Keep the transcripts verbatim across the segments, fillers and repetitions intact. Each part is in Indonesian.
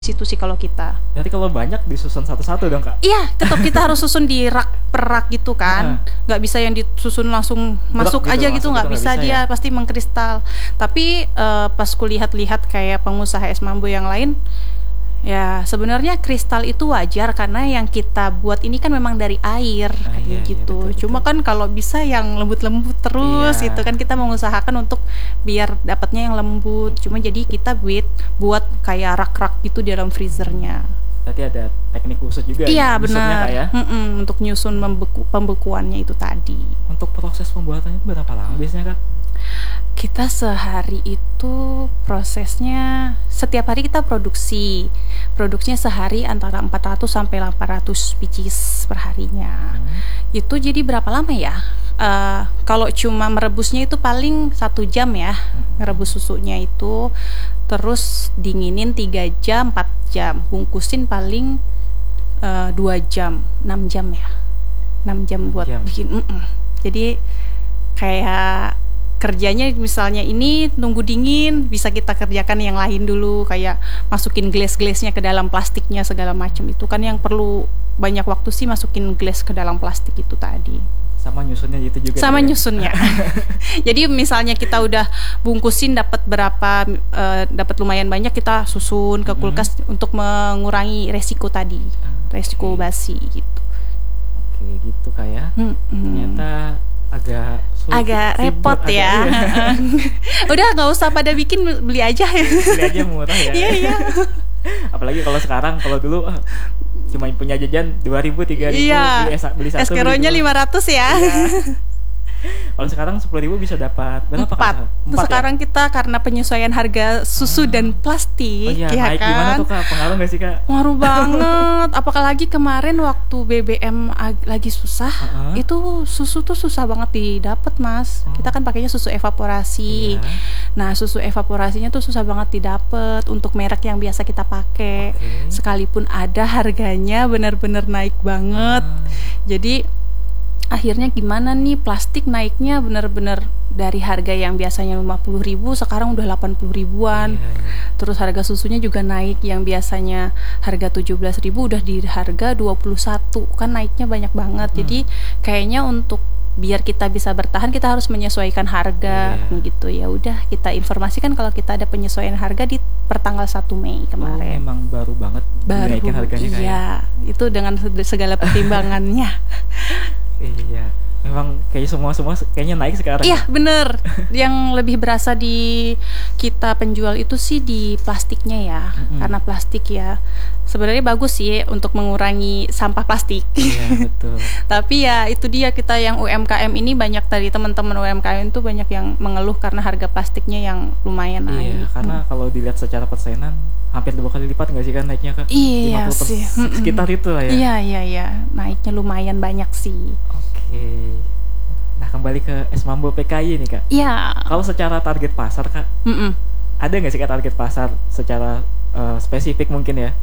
situ sih kalau kita. Nanti kalau banyak disusun satu-satu dong Kak? Iya, tetap kita harus susun di rak per rak gitu kan. Nggak bisa yang disusun langsung masuk gitu, aja gitu, masuk nggak gitu, bisa, nggak bisa dia ya? pasti mengkristal. Tapi uh, pas kulihat-lihat kayak pengusaha es mambo yang lain, ya sebenarnya kristal itu wajar karena yang kita buat ini kan memang dari air Ah, kayak iya, iya, gitu. betul, Cuma betul. kan kalau bisa yang lembut-lembut terus Iya. itu kan kita mengusahakan untuk biar dapatnya yang lembut. Cuma jadi kita buat buat kayak rak-rak gitu di dalam freezernya. Berarti ada teknik khusus juga Iya nyusunnya, benar. Kak, ya? Mm-mm, untuk nyusun membeku, pembekuannya itu tadi. Untuk proses pembuatannya itu berapa lama biasanya Kak? Kita sehari itu prosesnya setiap hari kita produksi. Produksinya sehari antara empat ratus sampai delapan ratus pieces per harinya. Hmm. Itu jadi berapa lama ya? Uh, kalau cuma merebusnya itu paling satu jam ya, merebus susunya itu. Terus dinginin tiga jam, empat jam. Bungkusin paling uh, dua jam, enam jam ya. enam jam buat jam. bikin. Mm-mm. Jadi kayak kerjanya misalnya ini nunggu dingin, bisa kita kerjakan yang lain dulu, kayak masukin gelas-gelasnya ke dalam plastiknya segala macam. Itu kan yang perlu banyak waktu sih, masukin gelas ke dalam plastik itu tadi. Sama nyusunnya gitu juga. Sama ya? nyusunnya. Jadi misalnya kita udah bungkusin dapat berapa, uh, dapat lumayan banyak, kita susun ke kulkas mm-hmm. untuk mengurangi resiko tadi, resiko okay. basi gitu. Oke, gitu Kak ya. Hmm, ternyata agak sulit, agak repot agak ya. Iya. Udah nggak usah pada bikin, beli aja. Beli aja murah ya. Iya iya. Apalagi kalau sekarang, kalau dulu ah, cuma punya jajan dua ribu tiga ribu, iya. beli, beli satu. Es keronya lima ratus ya. Iya. Kalau sekarang sepuluh ribu bisa dapat berapa? Empat. Empat sekarang ya? Kita karena penyesuaian harga susu ah. dan plastik, oh iya, ya naik kan? Gimana tuh Kak? Pengaruh nggak sih Kak? Ngaruh banget. Apalagi kemarin waktu B B M lagi susah, uh-huh. itu susu tuh susah banget didapat Mas. Oh. Kita kan pakainya susu evaporasi. Yeah. Nah susu evaporasinya tuh susah banget didapat untuk merek yang biasa kita pakai. Okay. Sekalipun ada, harganya benar-benar naik banget. Uh. Jadi akhirnya gimana nih, plastik naiknya benar-benar dari harga yang biasanya lima puluh ribu sekarang udah delapan puluh ribuan. Yeah, yeah. Terus harga susunya juga naik, yang biasanya harga tujuh belas ribu udah di harga dua puluh satu. Kan naiknya banyak banget. Hmm. Jadi kayaknya untuk biar kita bisa bertahan kita harus menyesuaikan harga, yeah. gitu. Ya udah kita informasikan kalau kita ada penyesuaian harga di pertanggal satu Mei kemarin. Oh, emang baru banget baru, dinaikin harganya kayak. Iya, itu dengan segala pertimbangannya. Iya, memang kayak semua-semua kayaknya naik sekarang. Iya, bener. Yang lebih berasa di kita penjual itu sih di plastiknya ya, mm-hmm. karena plastik ya sebenarnya bagus sih untuk mengurangi sampah plastik. Iya, betul. Tapi ya itu dia, kita yang U M K M ini banyak dari teman-teman U M K M itu banyak yang mengeluh karena harga plastiknya yang lumayan naik. Iya, karena hmm. kalau dilihat secara persenan hampir dua kali lipat nggak sih kan naiknya Kak? Iya sih. Sekitar itu lah ya. Iya, iya, iya. Naiknya lumayan banyak sih. Oke. Nah, kembali ke Es Mambo P K Y nih Kak. Iya. Kalau secara target pasar Kak, Mm-mm. ada nggak sih Kak target pasar secara uh, spesifik mungkin ya?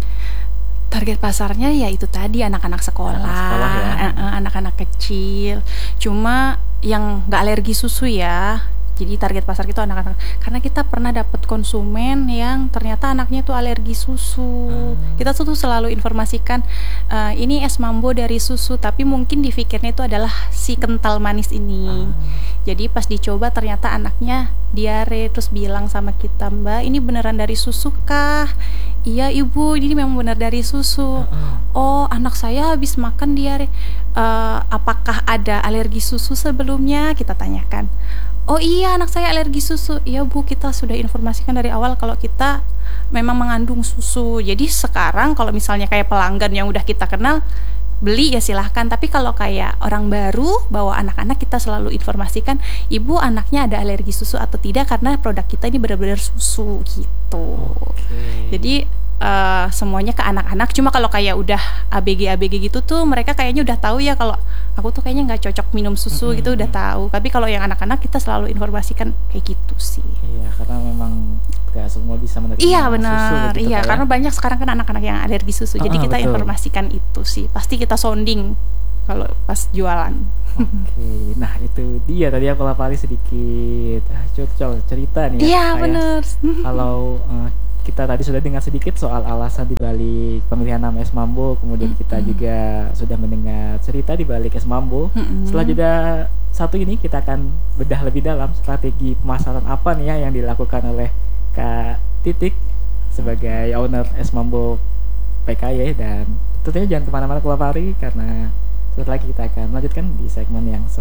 Target pasarnya ya itu tadi, anak-anak sekolah, anak-anak, sekolah ya. anak-anak kecil. Cuma yang nggak alergi susu ya. Jadi target pasar kita anak-anak, karena kita pernah dapat konsumen yang ternyata anaknya tuh alergi susu. Hmm. Kita tuh selalu informasikan uh, ini es mambo dari susu, tapi mungkin dipikirnya itu adalah si kental manis ini. Hmm. Jadi pas dicoba ternyata anaknya diare, terus bilang sama kita, Mbak ini beneran dari susu kah? Iya ibu, ini memang benar dari susu. Hmm. Oh anak saya habis makan diare. Uh, apakah ada alergi susu sebelumnya? Kita tanyakan. Oh iya, anak saya alergi susu. Iya Bu, kita sudah informasikan dari awal kalau kita memang mengandung susu. Jadi sekarang kalau misalnya kayak pelanggan yang udah kita kenal, beli ya silahkan. Tapi kalau kayak orang baru bawa anak-anak, kita selalu informasikan, Ibu anaknya ada alergi susu atau tidak, karena produk kita ini benar-benar susu gitu. Okay. Jadi Uh, semuanya ke anak-anak. Cuma kalau kayak udah A B G A B G gitu tuh mereka kayaknya udah tahu ya kalau aku tuh kayaknya nggak cocok minum susu, mm-hmm. gitu udah tahu. Tapi kalau yang anak-anak kita selalu informasikan kayak gitu sih. Iya, karena memang nggak semua bisa menerima iya, benar. susu gitu. Iya, karena banyak sekarang kan anak-anak yang alergi susu. Jadi uh, kita betul. informasikan itu sih. Pasti kita sounding kalau pas jualan. Oke, nah itu dia tadi aku lapari sedikit. Ah, coba cerita nih. Iya, benar. Kalau uh, kita tadi sudah dengar sedikit soal alasan dibalik pemilihan nama Es Mambo, kemudian mm-hmm. kita juga sudah mendengar cerita dibalik Es Mambo. Mm-hmm. Setelah jeda satu ini kita akan bedah lebih dalam strategi pemasaran apa nih ya yang dilakukan oleh Kak Titik sebagai owner Es Mambo P K Y, dan tentunya jangan kemana-mana keluar hari karena setelah lagi kita akan melanjutkan di segmen yang